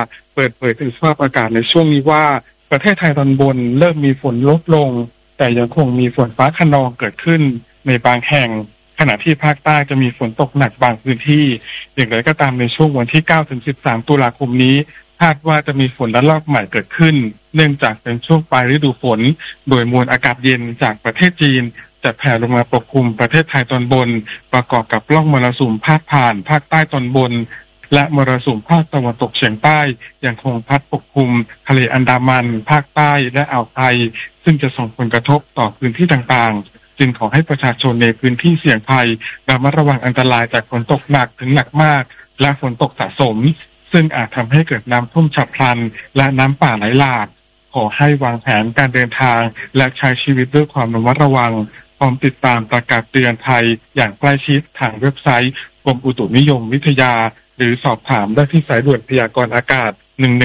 เปิดเผยถึงสภาพอากาศในช่วงนี้ว่าประเทศไทยตอนบนเริ่มมีฝนลดลงแต่ยังคงมีฝนฟ้าคะนองเกิดขึ้นในบางแห่งขณะที่ภาคใต้จะมีฝนตกหนักบางพื้นที่อย่างไรก็ตามในช่วงวันที่9 ถึง 13 ตุลาคมนี้คาดว่าจะมีฝนระลอกใหม่เกิดขึ้นเนื่องจากเป็นช่วงปลายฤดูฝนโดยมวลอากาศเย็นจากประเทศจีนจะแผ่ลงมาปกคลุมประเทศไทยตอนบนประกอบกับร่องมรสุมพาดผ่านภาคใต้ตอนบนและมรสุมภาคตะวันตกเฉียงใต้ยังคงพัดปกคลุมทะเลอันดามันภาคใต้และอ่าวไทยซึ่งจะส่งผลกระทบต่อพื้นที่ต่างๆจึงขอให้ประชาชนในพื้นที่เสี่ยงภัยระมัดระวังอันตรายจากฝนตกหนักถึงหนักมากและฝนตกสะสมซึ่งอาจทำให้เกิดน้ำท่วมฉับพลันและน้ำป่าไหลหลากขอให้วางแผนการเดินทางและใช้ชีวิตด้วยความระมัดระวังพร้อมติดตามประกาศเตือนภัยอย่างใกล้ชิดทางเว็บไซต์กรมอุตุนิยมวิทยาหรือสอบถามได้ที่สายด่วนพยากรณ์อากาศ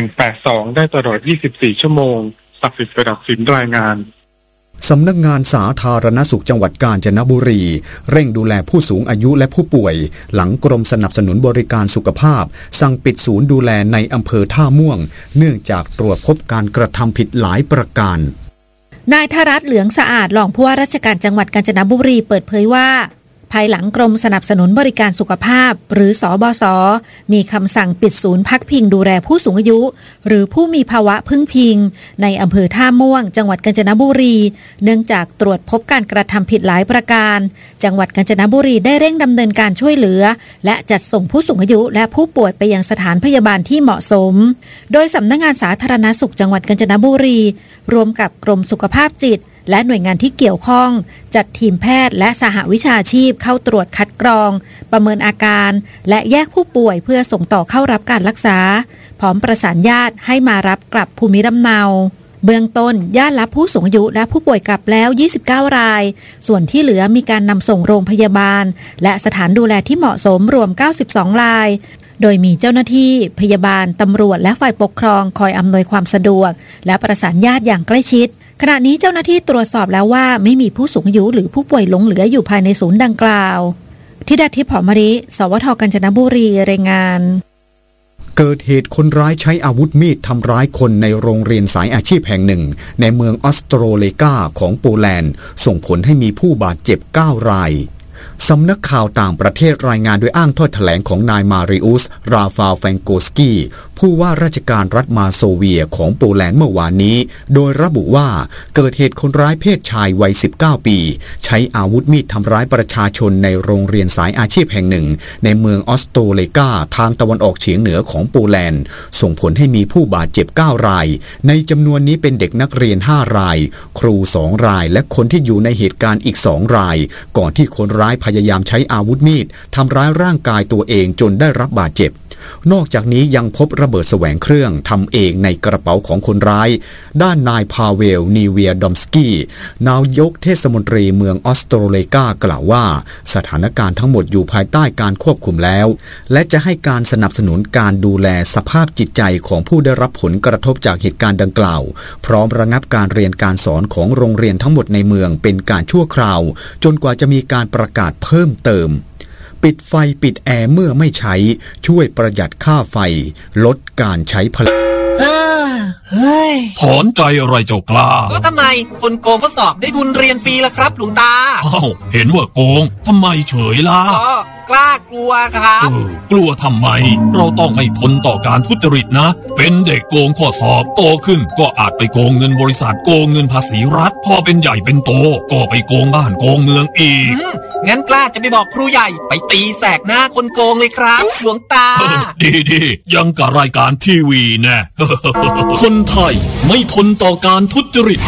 1182ได้ตลอด24ชั่วโมงศักดิ์สิทธิ์ ประดับสินรายงานสำนักงานสาธารณสุขจังหวัดกาญจนบุรีเร่งดูแลผู้สูงอายุและผู้ป่วยหลังกรมสนับสนุนบริการสุขภาพสั่งปิดศูนย์ดูแลในอำเภอท่าม่วงเนื่องจากตรวจพบการกระทำผิดหลายประการนายธรัตน์เหลืองสะอาดรองผู้ว่าราชการจังหวัดกาญจนบุรีเปิดเผยว่าภายหลังกรมสนับสนุนบริการสุขภาพหรือสบศมีคำสั่งปิดศูนย์พักพิงดูแลผู้สูงอายุหรือผู้มีภาวะพึ่งพิงในอำเภอท่าม่วงจังหวัดกาญจนบุรีเนื่องจากตรวจพบการกระทำผิดหลายประการจังหวัดกาญจนบุรีได้เร่งดำเนินการช่วยเหลือและจัดส่งผู้สูงอายุและผู้ป่วยไปยังสถานพยาบาลที่เหมาะสมโดยสำนักงานสาธารณสุขจังหวัดกาญจนบุรีรวมกับกรมสุขภาพจิตและหน่วยงานที่เกี่ยวข้องจัดทีมแพทย์และสหวิชาชีพเข้าตรวจคัดกรองประเมินอาการและแยกผู้ป่วยเพื่อส่งต่อเข้ารับการรักษาพร้อมประสานญาติให้มารับกลับภูมิลำเนาเบื้องต้นญาติรับผู้สูงอายุและผู้ป่วยกลับแล้ว29รายส่วนที่เหลือมีการนำส่งโรงพยาบาลและสถานดูแลที่เหมาะสมรวม92รายโดยมีเจ้าหน้าที่พยาบาลตำรวจและฝ่ายปกครองคอยอำนวยความสะดวกและประสานญาติอย่างใกล้ชิดขณะนี้เจ้าหน้าที่ตรวจสอบแล้วว่าไม่มีผู้สูงอายุหรือผู้ป่วยหลงเหลืออยู่ภายในศูนย์ดังกล่าวธิดาทิพย์ ผอมริสวท.กาญจนบุรีรายงานเกิดเหตุคนร้ายใช้อาวุธมีดทำร้ายคนในโรงเรียนสายอาชีพแห่งหนึ่งในเมืองออสโตรเลกาของโปแลนด์ส่งผลให้มีผู้บาดเจ็บ9รายสำนักข่าวต่างประเทศรายงานโดยอ้างถ้อยแถลงของนายมาริอุส ราฟาล แฟงโกสกี้ผู้ว่าราชการรัฐมาโซเวียของโปแลนด์เมื่อวานนี้โดยระบุว่าเกิดเหตุคนร้ายเพศชายวัย19ปีใช้อาวุธมีดทำร้ายประชาชนในโรงเรียนสายอาชีพแห่งหนึ่งในเมืองออสโตเลกาทางตะวันออกเฉียงเหนือของโปแลนด์ส่งผลให้มีผู้บาดเจ็บ9รายในจำนวนนี้เป็นเด็กนักเรียน5รายครู2รายและคนที่อยู่ในเหตุการณ์อีก2รายก่อนที่คนร้ายพยายามใช้อาวุธมีดทำร้ายร่างกายตัวเองจนได้รับบาดเจ็บนอกจากนี้ยังพบระเบิดแสวงเครื่องทำเองในกระเป๋าของคนร้ายด้านนายพาเวล นีเวียดอมสกี้นายกเทศมนตรีเมืองออสโตรเลกากล่าวว่าสถานการณ์ทั้งหมดอยู่ภายใต้การควบคุมแล้วและจะให้การสนับสนุนการดูแลสภาพจิตใจของผู้ได้รับผลกระทบจากเหตุการณ์ดังกล่าวพร้อมระงับการเรียนการสอนของโรงเรียนทั้งหมดในเมืองเป็นการชั่วคราวจนกว่าจะมีการประกาศเพิ่มเติมปิดไฟปิดแอร์เมื่อไม่ใช้ช่วยประหยัดค่าไฟลดการใช้พลังถอนใจอะไรเจ้ากล้าก็ทำไมคนโกงก็สอบได้ทุนเรียนฟรีล่ะครับหลวงตาอ้าวเห็นว่าโกงทำไมเฉยล่ะกล้ากลัวครับกลัวทำไมเราต้องไม่ทนต่อการทุจริตนะเป็นเด็กโกงข้อสอบโตขึ้นก็อาจไปโกงเงินบริษัทโกงเงินภาษีรัฐพอเป็นใหญ่เป็นโตก็ไปโกงบ้านโกงเมืองอีกงั้นกล้าจะไปบอกครูใหญ่ไปตีแสกหน้าคนโกงเลยครับหลวงตาดียังกับรายการทีวีแน่คนไทยไม่ทนต่อการทุจริต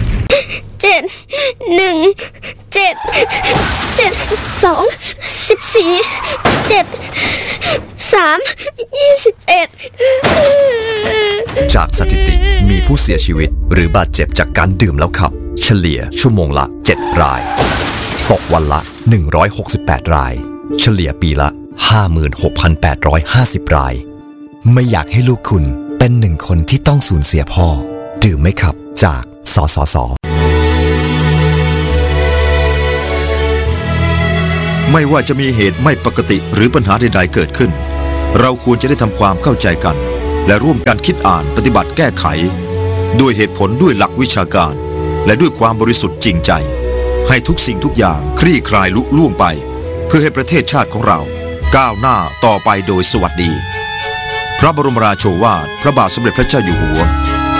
7 1 7 2 14 7 3 21 จากสถิติมีผู้เสียชีวิตหรือบาดเจ็บจากการดื่มแล้วขับเฉลี่ยชั่วโมงละ7รายตกวันละ168รายเฉลี่ยปีละ 56,850 รายไม่อยากให้ลูกคุณเป็นหนึ่งคนที่ต้องสูญเสียพ่อดื่มไหมครับจากสสส. ไม่ว่าจะมีเหตุไม่ปกติหรือปัญหาใดๆเกิดขึ้นเราควรจะได้ทำความเข้าใจกันและร่วมกันคิดอ่านปฏิบัติแก้ไขด้วยเหตุผลด้วยหลักวิชาการและด้วยความบริสุทธิ์จริงใจให้ทุกสิ่งทุกอย่างคลี่คลายลุล่วงไปเพื่อให้ประเทศชาติของเราก้าวหน้าต่อไปโดยสวัสดีพระบรมราโชวาทพระบาทสมเด็จพระเจ้าอยู่หัว